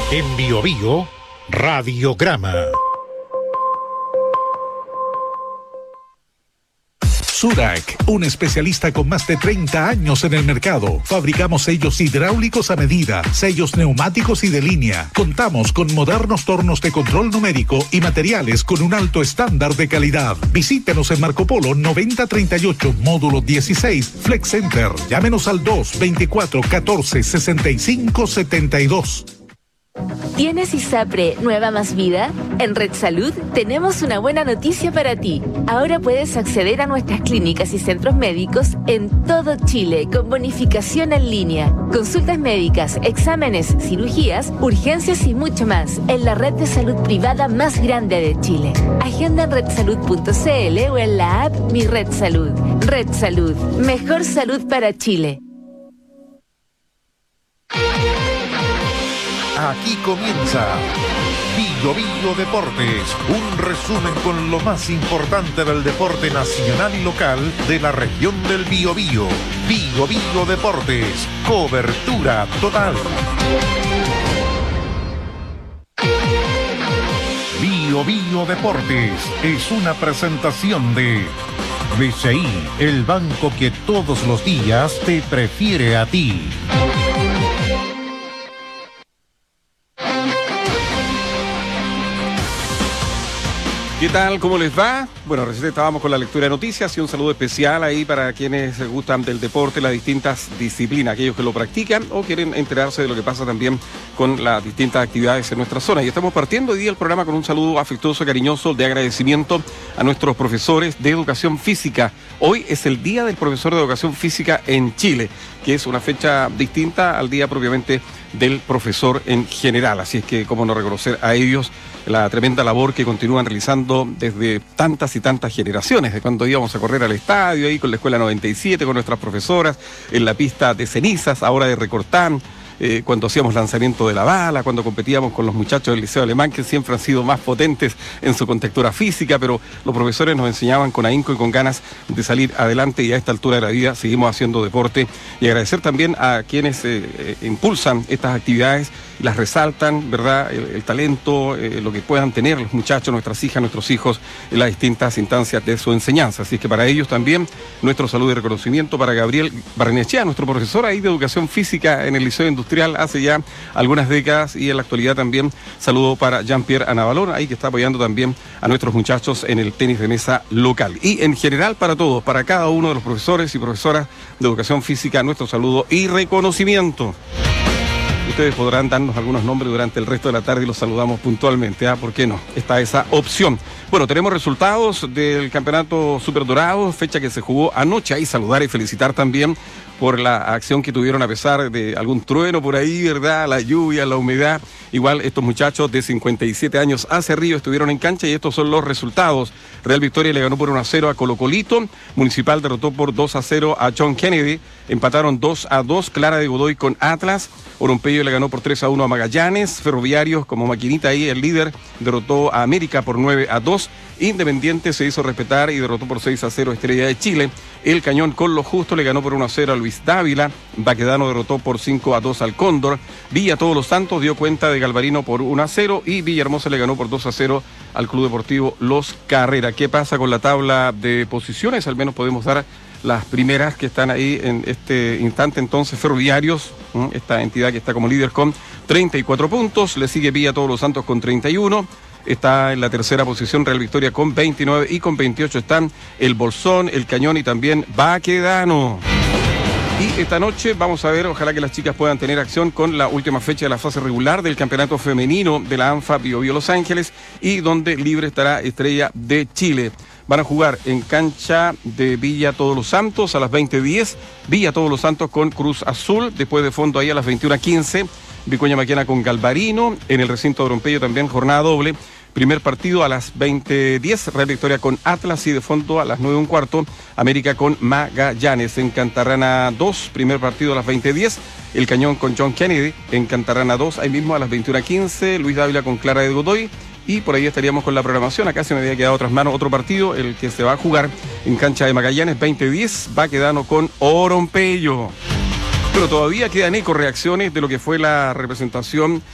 En Bio Bio, Radiograma. Surac, un especialista con más de 30 años en el mercado. Fabricamos sellos hidráulicos a medida, sellos neumáticos y de línea. Contamos con modernos tornos de control numérico y materiales con un alto estándar de calidad. Visítenos en Marco Polo 9038, módulo 16, Flex Center. Llámenos al 224-14-65-72. ¿Tienes ISAPRE Nueva Más Vida? En Red Salud tenemos una buena noticia para ti. Ahora puedes acceder a nuestras clínicas y centros médicos en todo Chile con bonificación en línea. Consultas médicas, exámenes, cirugías, urgencias y mucho más en la red de salud privada más grande de Chile. Agenda en redsalud.cl o en la app Mi Red Salud. Red Salud, mejor salud para Chile. Aquí comienza Bio Bio Deportes, un resumen con lo más importante del deporte nacional y local de la región del Biobío. Bio Bio Deportes, cobertura total. Bio Bio Deportes es una presentación de BCI, el banco que todos los días te prefiere a ti. ¿Qué tal? ¿Cómo les va? Bueno, recién estábamos con la lectura de noticias y un saludo especial ahí para quienes gustan del deporte, las distintas disciplinas, aquellos que lo practican o quieren enterarse de lo que pasa también con las distintas actividades en nuestra zona. Y estamos partiendo hoy día el programa con un saludo afectuoso, cariñoso, de agradecimiento a nuestros profesores de educación física. Hoy es el Día del Profesor de Educación Física en Chile, que es una fecha distinta al día propiamente del profesor en general. Así es que cómo no reconocer a ellos la tremenda labor que continúan realizando desde tantas y tantas generaciones, de cuando íbamos a correr al estadio ahí con la Escuela 97, con nuestras profesoras, en la pista de cenizas, ahora de Recortán, cuando hacíamos lanzamiento de la bala, cuando competíamos con los muchachos del Liceo Alemán, que siempre han sido más potentes en su contextura física, pero los profesores nos enseñaban con ahínco y con ganas de salir adelante, y a esta altura de la vida seguimos haciendo deporte. Y agradecer también a quienes impulsan estas actividades, las resaltan, ¿verdad? El talento, lo que puedan tener los muchachos, nuestras hijas, nuestros hijos en las distintas instancias de su enseñanza. Así es que para ellos también nuestro saludo y reconocimiento para Gabriel Barrenechea, nuestro profesor ahí de educación física en el Liceo Industrial hace ya algunas décadas, y en la actualidad también saludo para Jean-Pierre Anabalón, ahí que está apoyando también a nuestros muchachos en el tenis de mesa local. Y en general para todos, para cada uno de los profesores y profesoras de educación física, nuestro saludo y reconocimiento. Ustedes podrán darnos algunos nombres durante el resto de la tarde y los saludamos puntualmente. ¿Por qué no? Está esa opción. Bueno, tenemos resultados del Campeonato Super Dorado, fecha que se jugó anoche. Ahí saludar y felicitar también por la acción que tuvieron a pesar de algún trueno por ahí, ¿verdad? La lluvia, la humedad. Igual estos muchachos de 57 años hacia arriba estuvieron en cancha, y estos son los resultados. Real Victoria le ganó por 1-0 a Colo Colito, Municipal derrotó por 2-0 a John Kennedy, empataron 2-2 Clara de Godoy con Atlas, Orompeyo le ganó por 3-1 a Magallanes, Ferroviarios como maquinita ahí, el líder, derrotó a América por 9-2, Independiente se hizo respetar y derrotó por 6-0 Estrella de Chile, El Cañón con lo justo le ganó por 1-0 a Luis Dávila, Baquedano derrotó por 5-2 al Cóndor, Villa Todos los Santos dio cuenta de Galvarino por 1-0 y Villahermosa le ganó por 2-0 al Club Deportivo Los Carrera. ¿Qué pasa con la tabla de posiciones? Al menos podemos dar las primeras que están ahí en este instante. Entonces, Ferroviarios, esta entidad que está como líder con 34 puntos, le sigue Villa Todos los Santos con 31, está en la tercera posición Real Victoria con 29, y con 28 están el Bolsón, el Cañón y también Baquedano. Y esta noche vamos a ver, ojalá que las chicas puedan tener acción con la última fecha de la fase regular del campeonato femenino de la ANFA Bio Bio Los Ángeles, y donde libre estará Estrella de Chile. Van a jugar en cancha de Villa Todos los Santos a las 20:10, Villa Todos los Santos con Cruz Azul, después de fondo ahí a las 21:15, Vicuña Maquena con Galvarino, en el recinto de Orompeyo también jornada doble. Primer partido a las 20:10, Real Victoria con Atlas, y de fondo a las 9:15, América con Magallanes. En Cantarrana 2, primer partido a las 20:10, El Cañón con John Kennedy. En Cantarrana 2, ahí mismo a las 21:15, Luis Dávila con Clara de Godoy. Y por ahí estaríamos con la programación. Acá se me había quedado otras manos otro partido, el que se va a jugar en cancha de Magallanes, 20:10, Baquedano con Orompeyo. Pero todavía quedan eco reacciones de lo que fue la representación